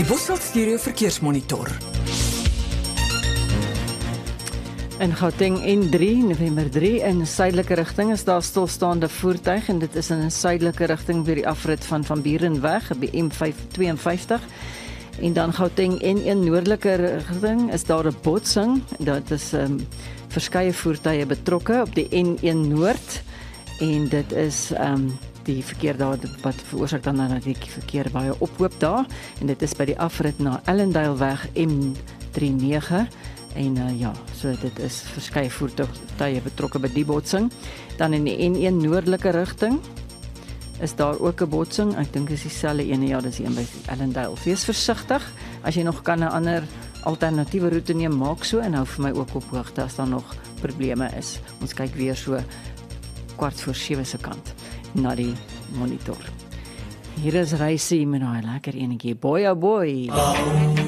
Die Bosveld Stereo Verkeersmonitor. In Gauteng N3, November 3, in suidelike rigting is daar stilstaande voertuig en dit is in 'n suidelike rigting by die afrit van Burenweg by M52. En dan Gauteng N1 noordelike rigting is daar 'n botsing. Dit is verskeie voertuie betrokke op die N1 Noord en dit is die verkeer daar wat veroorsaak dan dat die verkeer baie ophoop daar en dit is by die afrit na Ellendaleweg M39 en so dit is verskeie voertuie betrokke by die botsing. Dan in die N1 noordelike rigting is daar ook 'n botsing. Ek dink is dieselfde ene, ja, dis die een by Ellendale. Wees versigtig as jy nog kan 'n ander alternatiewe roete neem, maak so en hou vir my ook op hoogte as daar nog probleme is. Ons kyk weer so 6:15 se kant na die monitor. Hier is Reisie met daai lekker enetjie. Boy oh boy.